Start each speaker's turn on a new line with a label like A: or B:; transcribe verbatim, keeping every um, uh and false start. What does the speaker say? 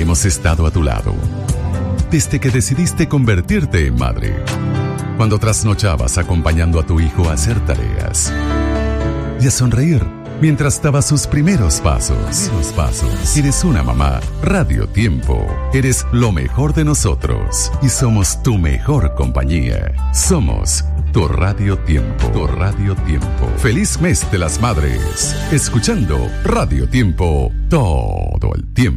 A: hemos estado a tu lado desde que decidiste convertirte en madre. Cuando trasnochabas acompañando a tu hijo a hacer tareas y a sonreír mientras daba sus primeros pasos. Los pasos. Eres una mamá. Radio Tiempo. Eres lo mejor de nosotros y somos tu mejor compañía. Somos tu Radio Tiempo. Tu Radio Tiempo. Feliz mes de las madres. Escuchando Radio Tiempo todo el tiempo.